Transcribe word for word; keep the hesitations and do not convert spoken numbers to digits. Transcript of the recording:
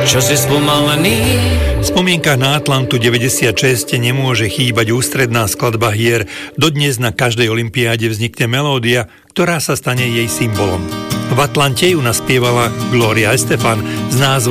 čo si spomalený. V spomienkach na Atlantu deväťdesiatšesť nemôže chýbať ústredná skladba hier. Dodnes na každej olympiáde vznikne melódia, ktorá sa stane jej symbolom. V Atlante ju naspievala Gloria Estefan s názvom